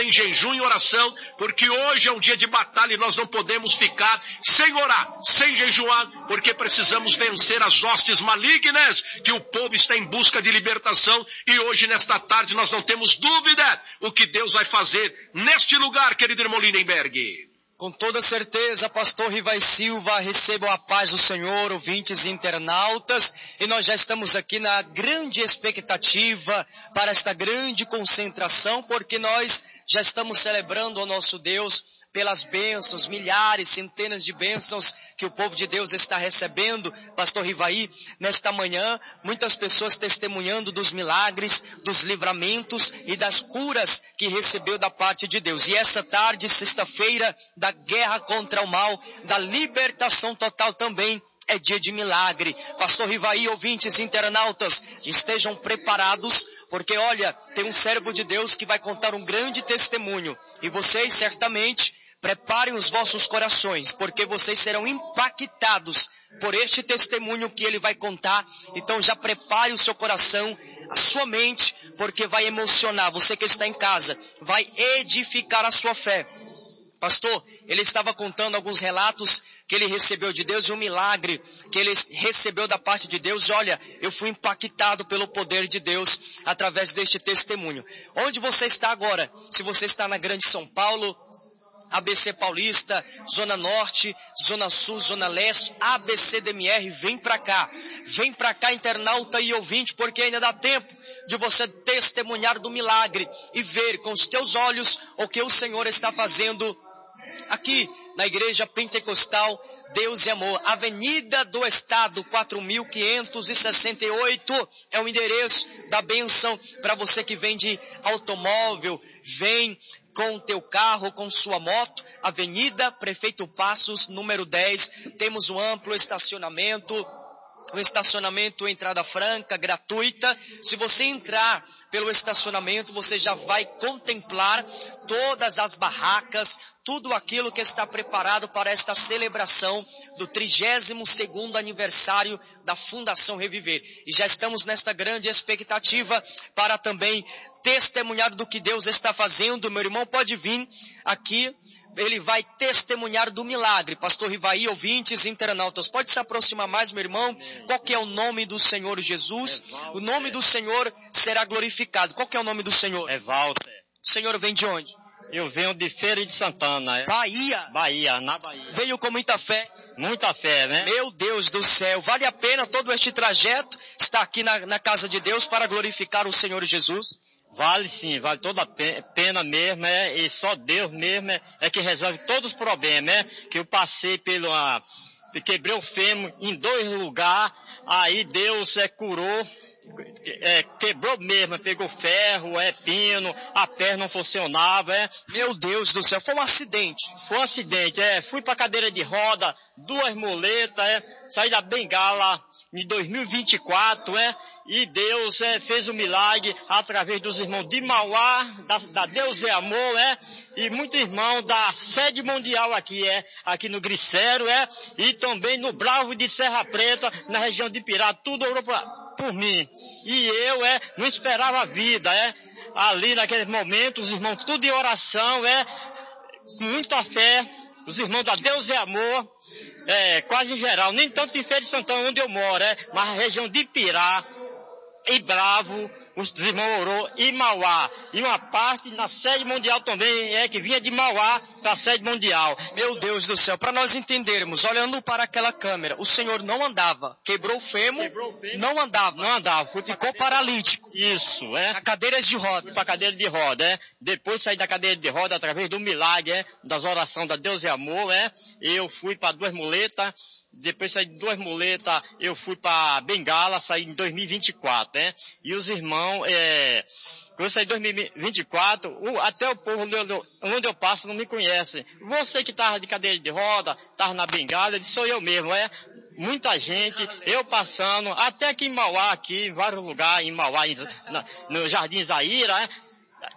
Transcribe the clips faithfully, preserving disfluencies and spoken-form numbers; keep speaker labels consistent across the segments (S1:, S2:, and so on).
S1: em jejum e oração, porque hoje é um dia de batalha e nós não podemos ficar sem orar, sem jejuar, porque precisamos vencer as hostes malignas, que o povo está em busca de libertação, e hoje, nesta tarde, nós não temos dúvida o que Deus vai fazer neste lugar, querido irmão Lindenberg.
S2: Com toda certeza, pastor Rivai Silva, recebam a paz do Senhor, ouvintes e internautas, e nós já estamos aqui na grande expectativa para esta grande concentração, porque nós já estamos celebrando o nosso Deus pelas bênçãos, milhares, centenas de bênçãos que o povo de Deus está recebendo, pastor Rivai, nesta manhã, muitas pessoas testemunhando dos milagres, dos livramentos e das curas que recebeu da parte de Deus. E essa tarde, sexta-feira, da guerra contra o mal, da libertação total também, é dia de milagre. Pastor Rivai, ouvintes e internautas, estejam preparados, porque olha, tem um servo de Deus que vai contar um grande testemunho. E vocês, certamente, preparem os vossos corações, porque vocês serão impactados por este testemunho que ele vai contar. Então já prepare o seu coração, a sua mente, porque vai emocionar. Você que está em casa, vai edificar a sua fé. Pastor, ele estava contando alguns relatos que ele recebeu de Deus e um milagre que ele recebeu da parte de Deus. Olha, eu fui impactado pelo poder de Deus através deste testemunho. Onde você está agora? Se você está na Grande São Paulo, A B C Paulista, Zona Norte, Zona Sul, Zona Leste, A B C D M R, vem pra cá. Vem pra cá, internauta e ouvinte, porque ainda dá tempo de você testemunhar do milagre e ver com os teus olhos o que o Senhor está fazendo aqui na Igreja Pentecostal Deus e Amor, Avenida do Estado, quatro mil quinhentos e sessenta e oito, é o endereço da bênção para você que vende automóvel, vem com o teu carro, com sua moto. Avenida Prefeito Passos, número dez, temos um amplo estacionamento, um estacionamento entrada franca, gratuita. Se você entrar pelo estacionamento, você já vai contemplar todas as barracas, tudo aquilo que está preparado para esta celebração do trigésimo segundo aniversário da Fundação Reviver. E já estamos nesta grande expectativa para também testemunhar do que Deus está fazendo. Meu irmão pode vir aqui, ele vai testemunhar do milagre. Pastor Rivai, ouvintes, internautas, pode se aproximar mais, meu irmão? Qual que é o nome do Senhor Jesus? O nome do Senhor será glorificado. Qual que é o nome do Senhor?
S3: É Walter.
S2: O Senhor vem de onde?
S3: Eu venho de Feira de Santana. É?
S2: Bahia.
S3: Bahia, na Bahia.
S2: Veio com muita fé.
S3: Muita fé, né?
S2: Meu Deus do céu, vale a pena todo este trajeto estar aqui na, na casa de Deus para glorificar o Senhor Jesus?
S3: Vale sim, vale toda a pena mesmo, é, e só Deus mesmo é, é que resolve todos os problemas, é, que eu passei pelo, a, quebrei o fêmur em dois lugares, aí Deus é, curou, é, quebrou mesmo, pegou ferro, é, pino, a perna não funcionava, é.
S2: Meu Deus do céu, foi um acidente.
S3: Foi um acidente, é, fui pra cadeira de roda, duas muletas, é, saí da bengala em dois mil e vinte e quatro, é, e Deus é, fez um milagre através dos irmãos de Mauá, da, da Deus é Amor, é, e muitos irmãos da sede mundial aqui, é, aqui no Glicério, é, e também no Bravo de Serra Preta, na região de Pirá, tudo orou pra, por mim. E eu, é, não esperava a vida, é, ali naqueles momentos, os irmãos tudo em oração, é, com muita fé, os irmãos da Deus é Amor, é, quase em geral, nem tanto em Feira de Santana, onde eu moro, é, mas na região de Pirá, e Bravo, os irmãos orou, e Mauá. E uma parte na sede mundial também, é que vinha de Mauá para a sede mundial.
S2: Meu Deus do céu, para nós entendermos, olhando para aquela câmera, o Senhor não andava, quebrou o fêmur,
S3: Quebrou o fêmur,
S2: não andava,
S3: não andava, fui
S2: ficou paralítico.
S3: Isso, é.
S2: A cadeiras de roda.
S3: Fui para cadeira de roda, é. Depois saí da cadeira de roda através do milagre, é, das orações da Deus é Amor, é. Eu fui para duas muletas. Depois saí de duas muletas, eu fui para Bengala, saí em dois mil e vinte e quatro, né? E os irmãos, é, eu saí em dois mil e vinte e quatro, o, até o povo onde eu, onde eu passo não me conhece. Você que estava de cadeira de roda, estava na Bengala, eu disse, sou eu mesmo, é? Muita gente, eu passando, até aqui em Mauá, aqui, em vários lugares, em Mauá, em, na, no Jardim Zaira, é?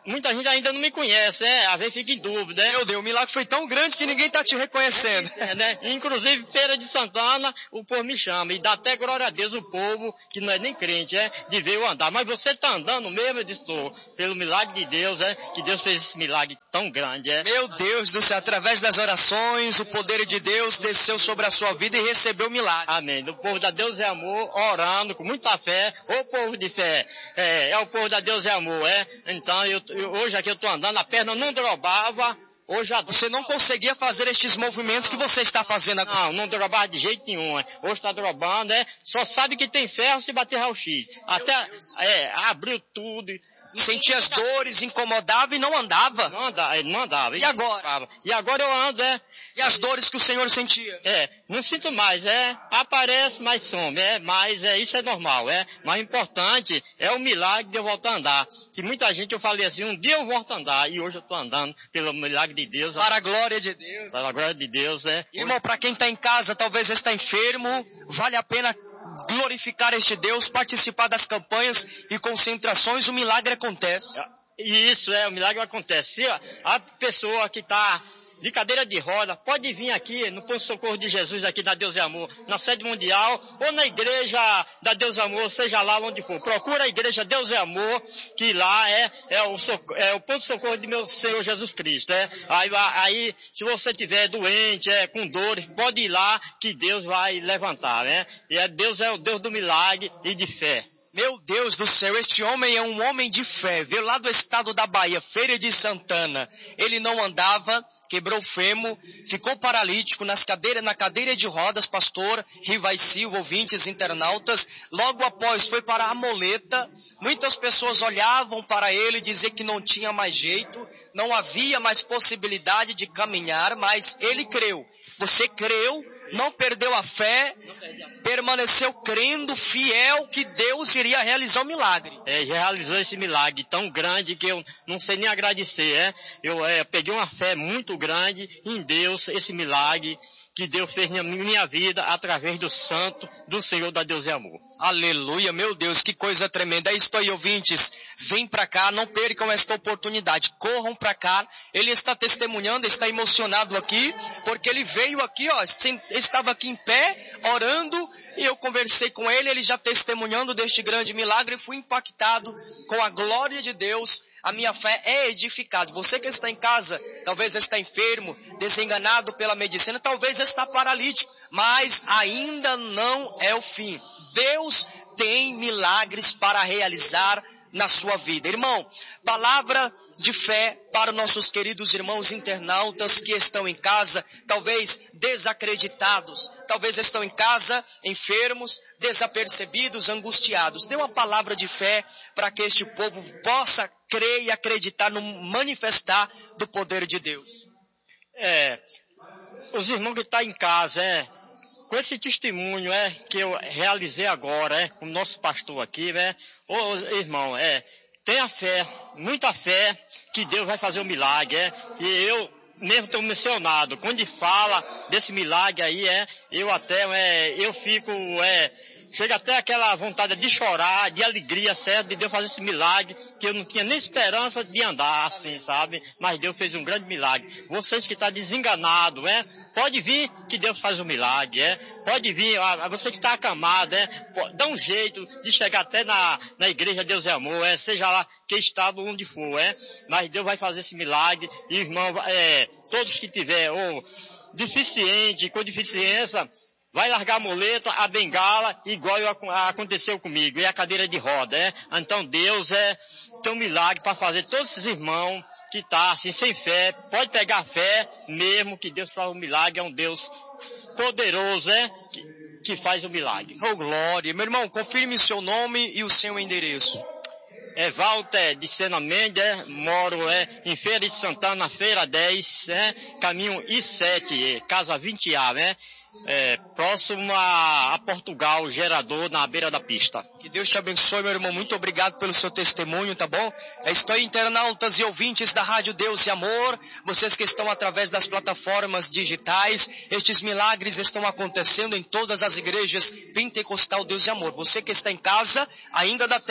S3: muita gente ainda não me conhece, né? Às vezes fica em dúvida, né?
S2: Meu Deus, o milagre foi tão grande que ninguém tá te reconhecendo.
S3: É, né? Inclusive, Feira de Santana, o povo me chama. E dá até glória a Deus o povo, que não é nem crente, é, de ver eu andar. Mas você tá andando mesmo, eu disse, tô, pelo milagre de Deus, é, que Deus fez esse milagre tão grande, é.
S2: Meu Deus do céu, através das orações, o poder de Deus desceu sobre a sua vida e recebeu o milagre.
S3: Amém. O povo da Deus é amor, orando com muita fé. O povo de fé, é, é o povo da Deus é amor, é. Então, eu, eu, hoje aqui eu tô andando, a perna não drobava. Hoje a...
S2: Você não conseguia fazer estes movimentos que você está fazendo agora?
S3: Não, não drobava de jeito nenhum. É. Hoje está drobando, é. Só sabe que tem ferro se bater raio-x. Até, é, abriu tudo.
S2: Sentia as dores, incomodava e não andava?
S3: Não andava, não andava.
S2: E agora?
S3: E agora eu ando, é.
S2: E as dores que o Senhor sentia?
S3: É, não sinto mais, é. Aparece, mas some, é. Mas é, isso é normal, é. Mas o importante é o milagre de eu voltar a andar. Que muita gente, eu falei assim, um dia eu volto a andar. E hoje eu estou andando pelo milagre de Deus.
S2: Para a glória de Deus.
S3: Para a glória de Deus, é.
S2: Irmão, para quem está em casa, talvez está enfermo, vale a pena glorificar este Deus, participar das campanhas e concentrações, o milagre acontece.
S3: Isso, é, o milagre acontece. Se a pessoa que está de cadeira de roda, pode vir aqui no Ponto de Socorro de Jesus, aqui da Deus é Amor, na sede mundial, ou na igreja da Deus é Amor, seja lá onde for. Procura a igreja Deus é Amor, que lá é, é, o, é o Ponto de Socorro de meu Senhor Jesus Cristo. É. Aí, aí, se você estiver doente, é, com dores, pode ir lá, que Deus vai levantar. Né? E é, Deus é o Deus do milagre e de fé.
S2: Meu Deus do céu, este homem é um homem de fé, veio lá do estado da Bahia, Feira de Santana. Ele não andava, quebrou o fêmur, ficou paralítico nas cadeiras, na cadeira de rodas, pastor Rivai Silva, ouvintes, internautas. Logo após foi para a moleta. Muitas pessoas olhavam para ele e diziam que não tinha mais jeito, não havia mais possibilidade de caminhar, mas ele creu. Você creu, não perdeu a fé, permaneceu crendo, fiel que Deus iria realizar o milagre.
S3: É, realizou esse milagre tão grande que eu não sei nem agradecer. É? Eu é, peguei uma fé muito grande em Deus, esse milagre que Deus fez na minha vida através do santo do Senhor da Deus é Amor.
S2: Aleluia, meu Deus, que coisa tremenda. É isso aí, ouvintes. Vem pra cá, não percam esta oportunidade. Corram pra cá. Ele está testemunhando, está emocionado aqui, porque ele veio aqui, ó, estava aqui em pé, orando, e eu conversei com ele, ele já testemunhando deste grande milagre, e fui impactado com a glória de Deus. A minha fé é edificada. Você que está em casa, talvez está enfermo, desenganado pela medicina, talvez está paralítico, mas ainda não é o fim. Deus tem milagres para realizar na sua vida. Irmão, palavra de fé para nossos queridos irmãos internautas que estão em casa, talvez desacreditados, talvez estão em casa enfermos, desapercebidos, angustiados. Dê uma palavra de fé para que este povo possa crer e acreditar no manifestar do poder de Deus.
S3: É, os irmãos que estão em casa, é, com esse testemunho é, que eu realizei agora, é, com o nosso pastor aqui, é, ô irmão, é, tenha fé, muita fé, que Deus vai fazer um milagre, é, e eu mesmo estou emocionado, quando fala desse milagre aí, é, eu até, é, eu fico, é, chega até aquela vontade de chorar, de alegria, certo, de Deus fazer esse milagre, que eu não tinha nem esperança de andar assim, sabe? Mas Deus fez um grande milagre. Vocês que estão desenganados, é? Pode vir que Deus faz um milagre, é? Pode vir, a você que está acamado, é? Dá um jeito de chegar até na, na igreja Deus é Amor, é? Seja lá que estado onde for, é? Mas Deus vai fazer esse milagre, e irmão, é, todos que tiver, ou deficiente, com deficiência, vai largar a muleta, a bengala, igual aconteceu comigo, e a cadeira de roda, é? Então Deus é, tem um milagre para fazer todos esses irmãos que estão tá, assim, sem fé, pode pegar fé mesmo, que Deus faz um milagre, é um Deus poderoso, é? Que, que faz o milagre.
S2: Oh, glória! Meu irmão, confirme seu nome e o seu endereço.
S3: É Walter de Sena Mendes, é, moro é, em Feira de Santana, Feira dez, é, caminho I sete, é, casa vinte A, né? É, próximo a, a Portugal, Gerador, na beira da pista.
S2: Que Deus te abençoe, meu irmão. Muito obrigado pelo seu testemunho, tá bom? Estou internautas e ouvintes da Rádio Deus e Amor, vocês que estão através das plataformas digitais, estes milagres estão acontecendo em todas as igrejas Pentecostal Deus e Amor. Você que está em casa, ainda dá tempo.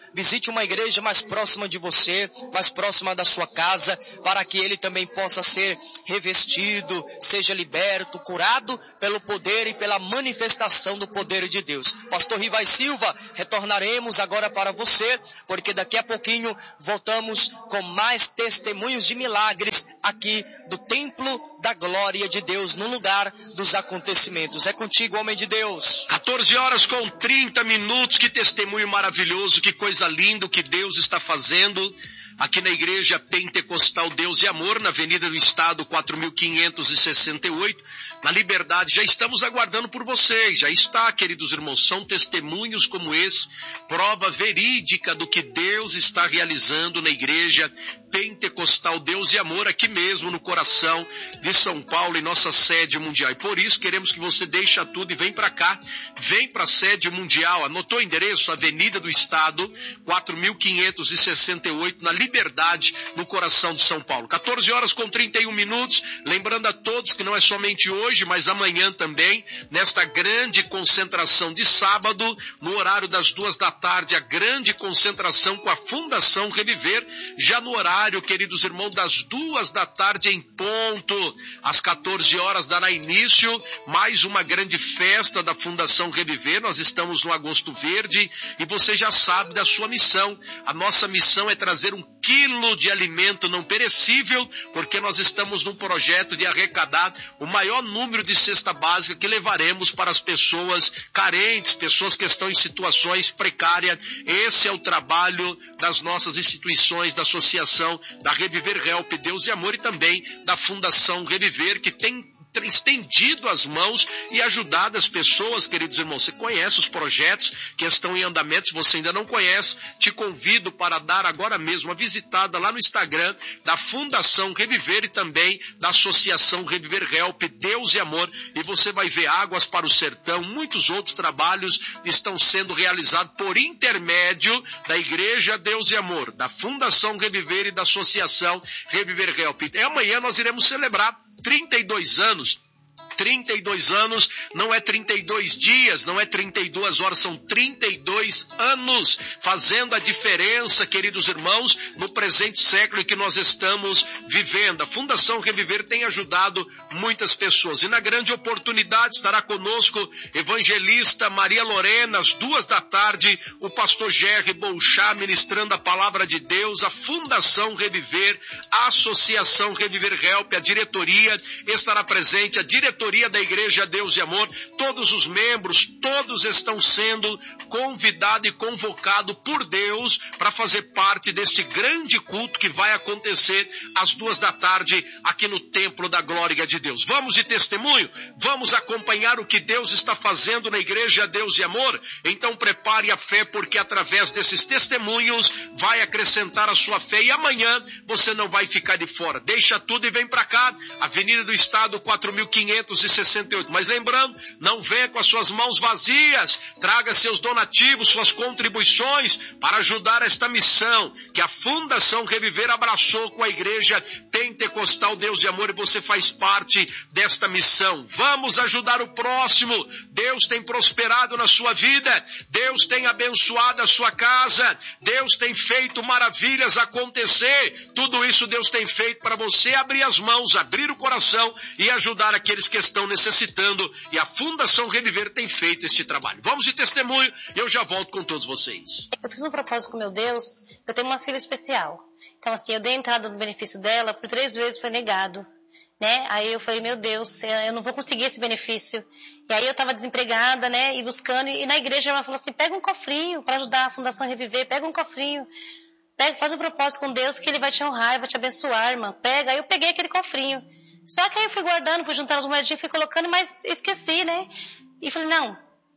S2: visite uma igreja mais próxima de você, mais próxima da sua casa, para que ele também possa ser revestido, seja liberto, curado pelo poder e pela manifestação do poder de Deus. Pastor Rivai Silva, retornaremos agora para você, porque daqui a pouquinho voltamos com mais testemunhos de milagres aqui do Templo da Glória de Deus, no lugar dos acontecimentos. É contigo, homem de Deus.
S1: quatorze horas com trinta minutos, que testemunho maravilhoso, que coisa linda que Deus está fazendo aqui na Igreja Pentecostal Deus e Amor, na Avenida do Estado quatro mil quinhentos e sessenta e oito, na Liberdade. Já estamos aguardando por vocês, já está, queridos irmãos, são testemunhos como esse, prova verídica do que Deus está realizando na Igreja Pentecostal Deus e Amor, aqui mesmo no coração de São Paulo, em nossa sede mundial. E por isso queremos que você deixe tudo e vem para cá, vem para a sede mundial. Anotou o endereço? Avenida do Estado quatro mil quinhentos e sessenta e oito, na Liberdade, no coração de São Paulo. quatorze horas com trinta e um minutos, lembrando a todos que não é somente hoje, mas amanhã também, nesta grande concentração de sábado, no horário das duas da tarde, a grande concentração com a Fundação Reviver, já no horário, queridos irmãos, das duas da tarde em ponto, às quatorze horas dará início mais uma grande festa da Fundação Reviver. Nós estamos no Agosto Verde e você já sabe da sua missão. A nossa missão é trazer um quilo de alimento não perecível, porque nós estamos num projeto de arrecadar o maior número de cesta básica que levaremos para as pessoas carentes, pessoas que estão em situações precárias. Esse é o trabalho das nossas instituições, da Associação da Reviver Help Deus e Amor e também da Fundação Reviver, que tem estendido as mãos e ajudado as pessoas, queridos irmãos. Você conhece os projetos que estão em andamento? Se você ainda não conhece, te convido para dar agora mesmo uma visitada lá no Instagram da Fundação Reviver e também da Associação Reviver Help Deus e Amor, e você vai ver Águas para o Sertão, muitos outros trabalhos estão sendo realizados por intermédio da Igreja Deus e Amor, da Fundação Reviver e da Associação Reviver Help. E amanhã nós iremos celebrar trinta e dois anos. trinta e dois anos não é trinta e dois dias, não é trinta e duas horas, são trinta e dois anos, fazendo a diferença, queridos irmãos, no presente século em que nós estamos vivendo. A Fundação Reviver tem ajudado muitas pessoas. E na grande oportunidade estará conosco evangelista Maria Lorena, às duas da tarde, o pastor Jerry Bolchá ministrando a palavra de Deus. A Fundação Reviver, a Associação Reviver Help, a diretoria estará presente, a diretoria da Igreja Deus e Amor, todos os membros, todos estão sendo convidados e convocados por Deus para fazer parte deste grande culto que vai acontecer às duas da tarde aqui no Templo da Glória de Deus. Vamos de testemunho? Vamos acompanhar o que Deus está fazendo na Igreja Deus e Amor? Então prepare a fé, porque através desses testemunhos vai acrescentar a sua fé e amanhã você não vai ficar de fora. Deixa tudo e vem para cá, Avenida do Estado quatro mil quinhentos e sessenta e oito. Mas lembrando, não venha com as suas mãos vazias, traga seus donativos, suas contribuições para ajudar esta missão que a Fundação Reviver abraçou com a Igreja Pentecostal Deus e Amor, e você faz parte desta missão. Vamos ajudar o próximo. Deus tem prosperado na sua vida, Deus tem abençoado a sua casa, Deus tem feito maravilhas acontecer. Tudo isso Deus tem feito para você abrir as mãos, abrir o coração e ajudar aqueles que estão necessitando, e a Fundação Reviver tem feito este trabalho. Vamos de testemunho e eu já volto com todos vocês.
S4: Eu fiz um propósito com meu Deus. Eu tenho uma filha especial, então assim, eu dei entrada no benefício dela, por três vezes foi negado, né? Aí eu falei, meu Deus, eu não vou conseguir esse benefício. E aí eu estava desempregada, né, e buscando, e na igreja ela falou assim, pega um cofrinho para ajudar a Fundação Reviver, pega um cofrinho, pega, faz um propósito com Deus que Ele vai te honrar, vai te abençoar, irmã, pega. Aí eu peguei aquele cofrinho. Só que aí eu fui guardando, fui juntando as moedinhas, fui colocando, mas esqueci, né? E falei, não,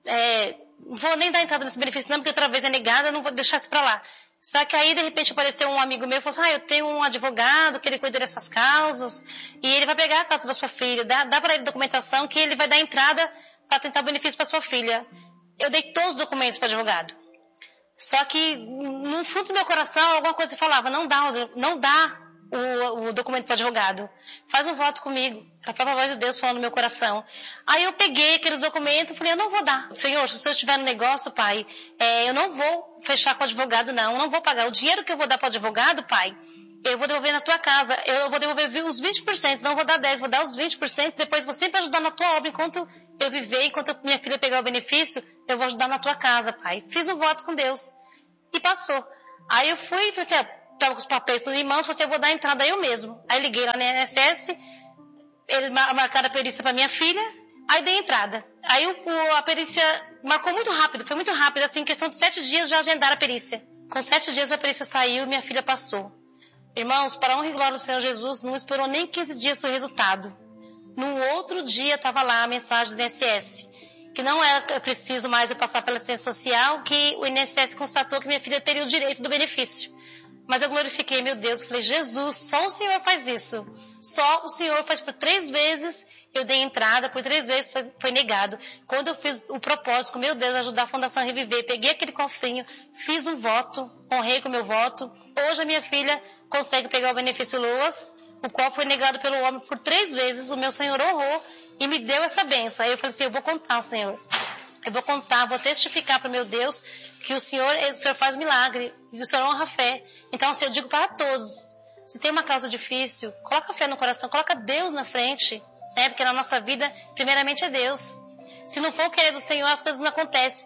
S4: é, não vou nem dar entrada nesse benefício não, porque outra vez é negada, não vou deixar isso pra lá. Só que aí, de repente, apareceu um amigo meu e falou assim, ah, eu tenho um advogado que ele cuida dessas causas, e ele vai pegar a causa da sua filha, dá, dá pra ele documentação que ele vai dar entrada para tentar benefício pra sua filha. Eu dei todos os documentos para advogado. Só que, no fundo do meu coração, alguma coisa falava, não dá, não dá o, o documento para o advogado. Faz um voto comigo. A própria voz de Deus falando no meu coração. Aí eu peguei aqueles documentos e falei, eu não vou dar. Senhor, se o Senhor estiver no negócio, Pai, é, eu não vou fechar com o advogado, não. Eu não vou pagar. O dinheiro que eu vou dar para o advogado, Pai, eu vou devolver na tua casa. Eu vou devolver os vinte por cento. Não vou dar dez, vou dar os vinte por cento. Depois vou sempre ajudar na tua obra. Enquanto eu viver, enquanto minha filha pegar o benefício, eu vou ajudar na tua casa, Pai. Fiz um voto com Deus. E passou. Aí eu fui e falei assim, estava com os papéis tudo em mãos, falei assim, eu vou dar a entrada eu mesmo. Aí liguei lá no I N S S, eles marcaram a perícia para minha filha, aí dei entrada. Aí o, o, a perícia marcou muito rápido, foi muito rápido, assim, em questão de sete dias já agendaram a perícia. Com sete dias a perícia saiu e minha filha passou. Irmãos, para a honra e glória do Senhor Jesus, não esperou nem quinze dias o resultado. No outro dia estava lá a mensagem do I N S S, que não era preciso mais eu passar pela assistência social, que o I N S S constatou que minha filha teria o direito do benefício. Mas eu glorifiquei, meu Deus, eu falei, Jesus, só o Senhor faz isso. Só o Senhor faz por três vezes, eu dei entrada, por três vezes foi, foi negado. Quando eu fiz o propósito, meu Deus, ajudar a Fundação Reviver, peguei aquele cofrinho, fiz um voto, honrei com o meu voto. Hoje a minha filha consegue pegar o benefício Loas, o qual foi negado pelo homem por três vezes, o meu Senhor honrou e me deu essa bênção. Aí eu falei assim, eu vou contar, Senhor. Eu vou contar, vou testificar para o meu Deus que o Senhor, o Senhor faz milagre, e o Senhor honra a fé. Então, assim, eu digo para todos, se tem uma causa difícil, coloca a fé no coração, coloca Deus na frente, né? Porque na nossa vida, primeiramente é Deus. Se não for o querer do Senhor, as coisas não acontecem.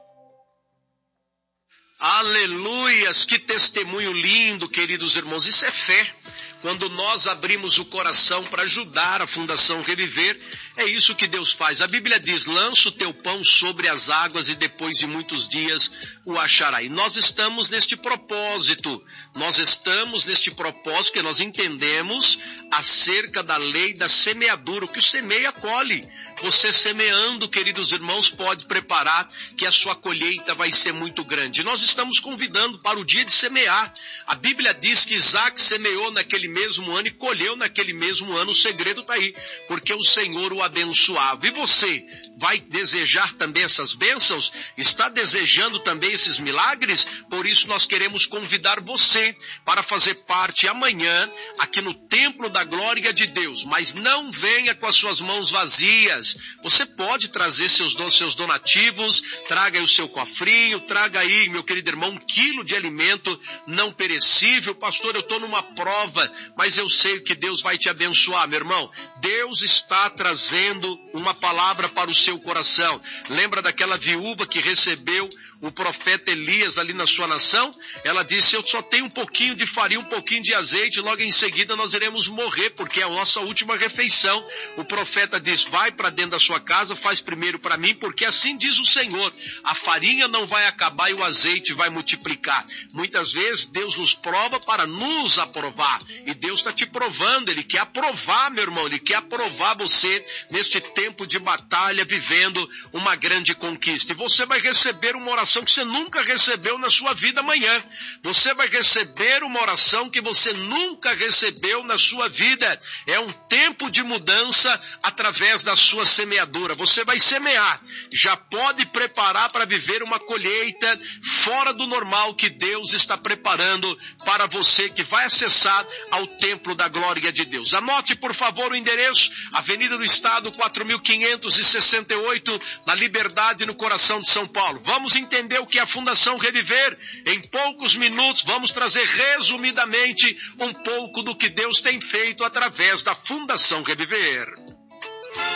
S1: Aleluias, que testemunho lindo, queridos irmãos, isso é fé. Quando nós abrimos o coração para ajudar a Fundação Reviver, é isso que Deus faz. A Bíblia diz, lança o teu pão sobre as águas e depois de muitos dias o achará. E nós estamos neste propósito, nós estamos neste propósito que nós entendemos acerca da lei da semeadura, o que o semeia colhe. Você semeando, queridos irmãos, pode preparar que a sua colheita vai ser muito grande. Nós estamos convidando para o dia de semear. A Bíblia diz que Isaac semeou naquele mesmo ano e colheu naquele mesmo ano. O segredo está aí, porque o Senhor o abençoava. E você vai desejar também essas bênçãos? Está desejando também esses milagres? Por isso nós queremos convidar você para fazer parte amanhã aqui no Templo da Glória de Deus. Mas não venha com as suas mãos vazias. Você pode trazer seus, seus donativos, traga aí o seu cofrinho, traga aí, meu querido irmão, um quilo de alimento não perecível. Pastor, eu estou numa prova, mas eu sei que Deus vai te abençoar, meu irmão. Deus está trazendo uma palavra para o seu coração. Lembra daquela viúva que recebeu o profeta Elias ali na sua nação? Ela disse, eu só tenho um pouquinho de farinha, um pouquinho de azeite, logo em seguida nós iremos morrer, porque é a nossa última refeição. O profeta diz, vai para dentro da sua casa, faz primeiro para mim, porque assim diz o Senhor, a farinha não vai acabar e o azeite vai multiplicar. Muitas vezes Deus nos prova para nos aprovar, e Deus está te provando, Ele quer aprovar, meu irmão, Ele quer aprovar você neste tempo de batalha, vivendo uma grande conquista. E você vai receber uma oração que você nunca recebeu na sua vida amanhã. Você vai receber uma oração que você nunca recebeu na sua vida. É um tempo de mudança através da sua semeadura. Você vai semear. Já pode preparar para viver uma colheita fora do normal que Deus está preparando para você que vai acessar ao Templo da Glória de Deus. Anote, por favor, o endereço, Avenida do Estado, quatro mil quinhentos e sessenta e oito, na Liberdade, no coração de São Paulo. Vamos entender o que é a Fundação Reviver. Em poucos minutos, vamos trazer resumidamente um pouco do que Deus tem feito através da Fundação Reviver.